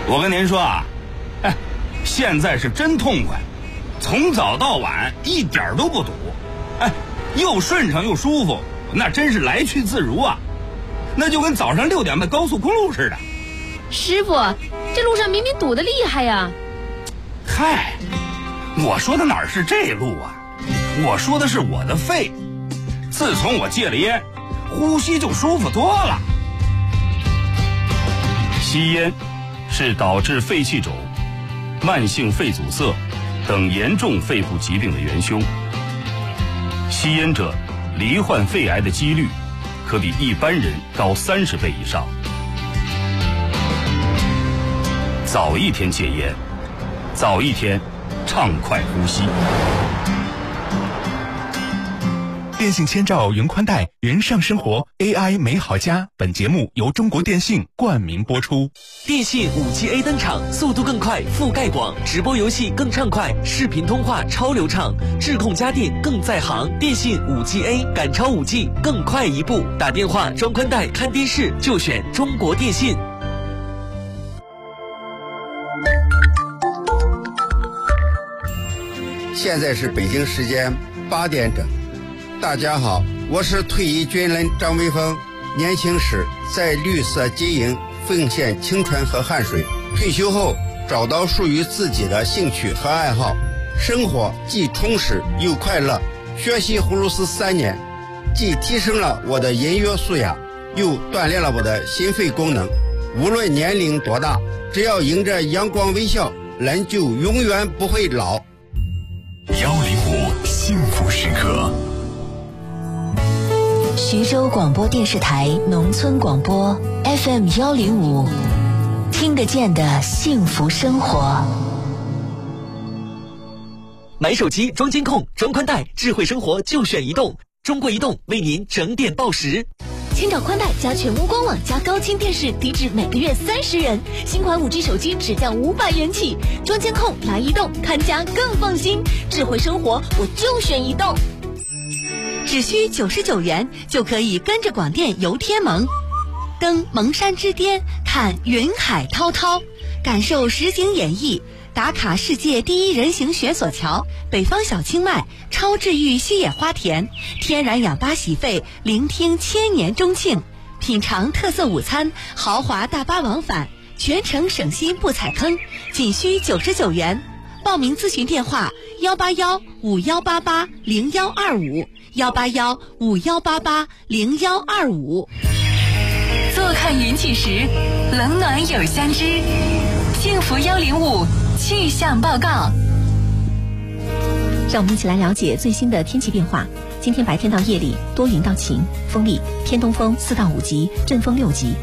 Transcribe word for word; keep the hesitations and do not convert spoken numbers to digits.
我跟您说啊，哎，现在是真痛快，从早到晚一点都不堵，哎，又顺畅又舒服，那真是来去自如啊，那就跟早上六点的高速公路似的。 师傅，这路上明明堵得厉害呀。 嗨，我说的哪是这路啊，我说的是我的肺。自从我戒了烟，呼吸就舒服多了。 吸烟是导致肺气肿、慢性肺阻塞等严重肺部疾病的元凶。吸烟者罹患肺癌的几率可比一般人高三十倍以上。早一天戒烟，早一天畅快呼吸。 电信千兆云宽带，云上生活 A I 美好家。本节目由中国电信冠名播出。 电信 五 G A 登场，速度更快，覆盖广，直播游戏更畅快，视频通话超流畅，智控家电更在行。电信 五 G A 赶超 五 G， 更快一步。打电话、装宽带、看电视就选中国电信。 现在是北京时间八点整。大家好，我是退役军人张威峰。年轻时在绿色经营奉献青春和汗水，退休后找到属于自己的兴趣和爱好，生活既充实又快乐。学习葫芦丝三年，既提升了我的音乐素养，又锻炼了我的心肺功能。无论年龄多大，只要迎着阳光微笑，人就永远不会老。 幺零五幸福时刻。 徐州广播电视台农村广播 F M 幺零五，听得见的幸福生活。 买手机装监控、装宽带，智慧生活就选移动。中国移动为您整点报时。 千兆宽带加全屋官网加高清电视，低至每个月三十元。新款 五 G 手机只降五百元起，装监控来移动，看家更放心。智慧生活我就选移动。 只需九十九元就可以跟着广电游天盟，登蒙山之巅，看云海滔滔，感受实景演绎，打卡世界第一人行雪索桥、北方小清迈、超治愈西野花田，天然氧吧洗肺，聆听千年钟磬，品尝特色午餐，豪华大巴往返，全程省心不踩坑，仅需九十九元。报名咨询电话：幺八幺五幺八八零幺二五，幺八幺五幺八八零幺二五。 坐看云起时，冷暖有相知。幸福幺零五气象报告。 让我们一起来了解最新的天气变化。今天白天到夜里多云到晴，风力偏东风四到五级，阵风六级。